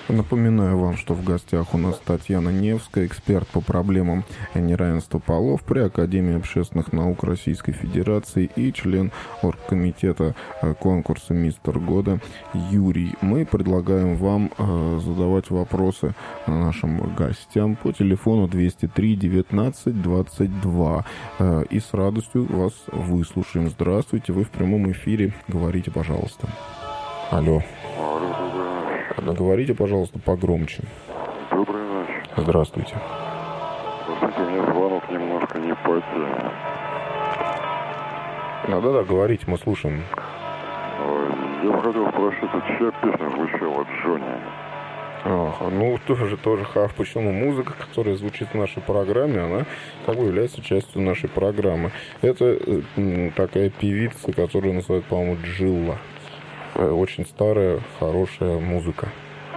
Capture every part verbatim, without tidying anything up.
Напоминаю вам, что в гостях у нас Татьяна Невская, эксперт по проблемам неравенства полов при Академии общественных наук Российской Федерации и член оргкомитета конкурса «Мистер года» Юрий. Мы предлагаем вам э, задавать вопросы нашим гостям по телефону двести три девятнадцать двадцать два. Э, и с радостью вас выслушаем. Здравствуйте, вы в прямом эфире. Говорите, пожалуйста. Алло. Говорите, пожалуйста, погромче. Доброй ночи. Здравствуйте. Здравствуйте, у меня звонок немножко не по теме. Ну, да-да, говорите, мы слушаем. Я бы хотел спросить, а чья песня звучала Джонни? Ага, ну, тоже, тоже, ха, почему музыка, которая звучит в нашей программе, она как бы является частью нашей программы. Это э, такая певица, которую называют, по-моему, Джилла. Очень старая, хорошая музыка.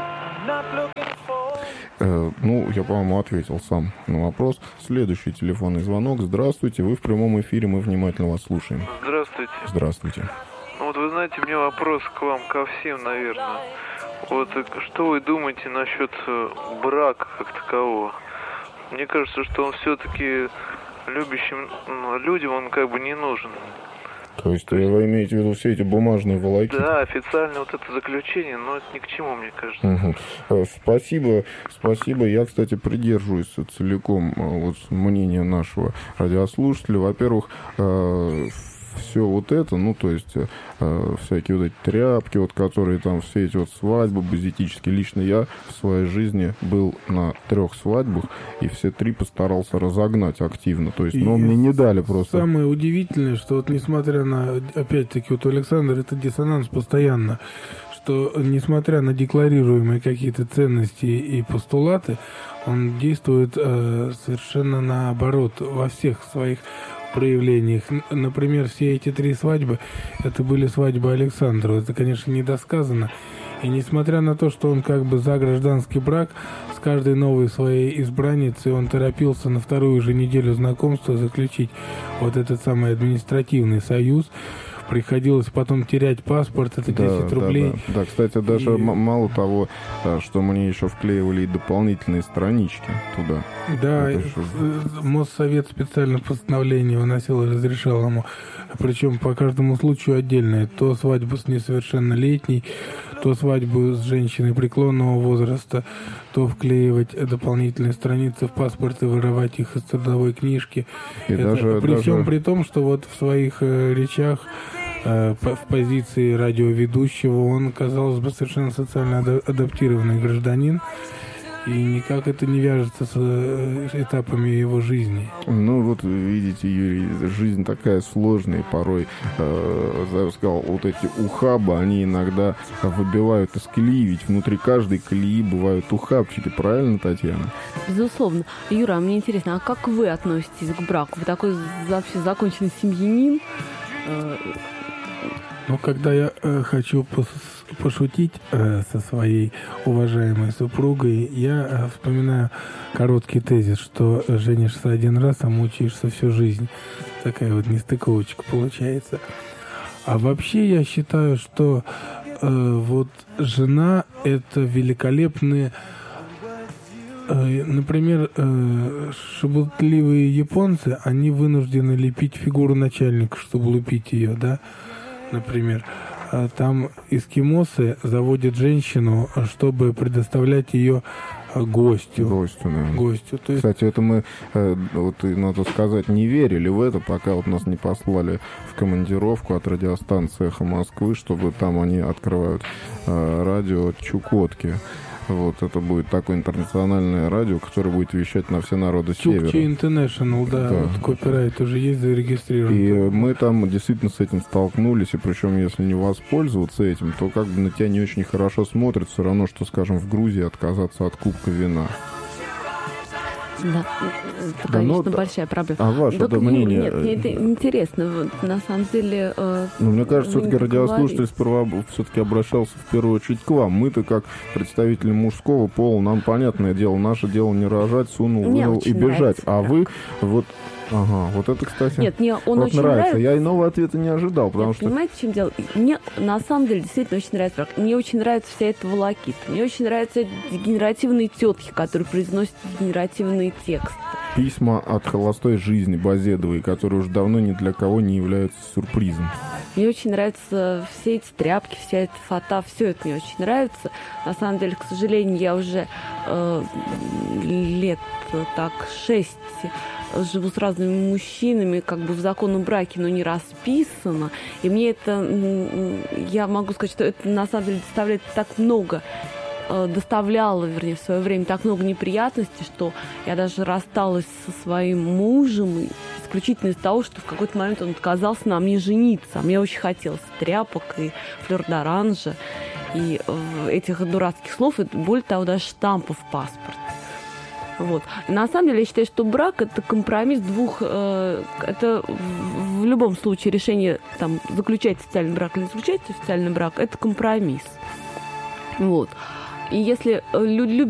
Э, ну, я, по-моему, ответил сам на вопрос. Следующий телефонный звонок. Здравствуйте, вы в прямом эфире, мы внимательно вас слушаем. Здравствуйте. Здравствуйте. Ну, вот вы знаете, у меня вопрос к вам, ко всем, наверное. Вот что вы думаете насчет брака как такового? Мне кажется, что он все-таки любящим людям, он как бы не нужен. То есть вы имеете в виду все эти бумажные волокиты? Да, официально вот это заключение, но это ни к чему, мне кажется. Угу. Спасибо, спасибо. Я, кстати, придерживаюсь целиком вот мнения нашего радиослушателя. Во-первых, все вот это, ну, то есть э, всякие вот эти тряпки, вот, которые там, все эти вот свадьбы базитические. Лично я в своей жизни был на трех свадьбах, и все три постарался разогнать активно. То есть, но мне не дали просто. Самое удивительное, что вот несмотря на, опять-таки, вот у Александра это диссонанс постоянно, что несмотря на декларируемые какие-то ценности и постулаты, он действует э, совершенно наоборот во всех своих проявлениях. Например, все эти три свадьбы, это были свадьбы Александрова. Это, конечно, недосказано. И несмотря на то, что он как бы за гражданский брак, с каждой новой своей избранницей он торопился на вторую же неделю знакомства заключить вот этот самый административный союз. Приходилось потом терять паспорт, это десять да, рублей. Да, да. да, кстати, даже и... мало того, что мне еще вклеивали и дополнительные странички туда. Да, Моссовет специально постановление выносил и разрешал ему. Причем по каждому случаю отдельное. То свадьбу с несовершеннолетней, то свадьбу с женщиной преклонного возраста, то вклеивать дополнительные страницы в паспорт и вырывать их из трудовой книжки. И это, даже, при даже... всем при том, что вот в своих э, речах э, по, в позиции радиоведущего он, казалось бы, совершенно социально адаптированный гражданин. И никак это не вяжется с этапами его жизни. Ну, вот видите, Юрий, жизнь такая сложная, порой, э, я бы сказал, вот эти ухабы, они иногда выбивают из колеи, ведь внутри каждой колеи бывают ухабчики, правильно, Татьяна? Безусловно. Юра, мне интересно, а как вы относитесь к браку? Вы такой вообще законченный семьянин? Ну, когда я э, хочу пос- пошутить э, со своей уважаемой супругой, я э, вспоминаю короткий тезис, что женишься один раз, а мучаешься всю жизнь. Такая вот нестыковочка получается. А вообще я считаю, что э, вот жена — это великолепные... Э, например, э, шебутливые японцы, они вынуждены лепить фигуру начальника, чтобы лупить ее, да? Например, там эскимосы заводят женщину, чтобы предоставлять ее гостю. Гостю, да. Гостю. То есть... Кстати, это мы, вот, надо сказать, не верили в это, пока вот нас не послали в командировку от радиостанции «Эхо Москвы», чтобы там они открывают радио Чукотки. Вот, это будет такое интернациональное радио, которое будет вещать на все народы Севера. Чукче International, да, да. Вот копирайт уже есть зарегистрирован. И мы там действительно с этим столкнулись, и причем, если не воспользоваться этим, то как бы на тебя не очень хорошо смотрят, все равно, что, скажем, в Грузии отказаться от кубка вина. Да, это, да, конечно, ну, большая проблема. А ваше да, мнение? Нет, мне это интересно. Вот, на самом деле... Э, ну, мне кажется, все-таки радиослушатель сперва все-таки обращался в первую очередь к вам. Мы-то, как представители мужского пола, нам понятное дело, наше дело не рожать, сунул, мне вынул и бежать. нравится, а да. вы вот Ага, вот это, кстати, Нет, мне он вот очень нравится. нравится. Я иного ответа не ожидал, потому Нет, что... Понимаете, в чем дело? Мне на самом деле действительно очень нравится брак. Мне очень нравится вся эта волокита. Мне очень нравятся дегенеративные тетки, которые произносят дегенеративные тексты. Письма от холостой жизни Базедовой, которые уже давно ни для кого не являются сюрпризом. Мне очень нравятся все эти тряпки, вся эта фата, все это мне очень нравится. На самом деле, к сожалению, я уже э, лет так шесть живу с разными мужчинами, как бы в законном браке, но не расписано. И мне это, я могу сказать, что это на самом деле доставляет так много, доставляло, вернее, в свое время так много неприятностей, что я даже рассталась со своим мужем исключительно из-за того, что в какой-то момент он отказался на мне жениться. А мне очень хотелось тряпок и флёр-д'оранжа, и этих дурацких слов, и более того, даже штампов в паспорте. Вот. И на самом деле я считаю, что брак – это компромисс двух… Э, это в, в любом случае решение, там, заключать официальный брак или не заключать официальный брак – это компромисс. Вот. И если люди любят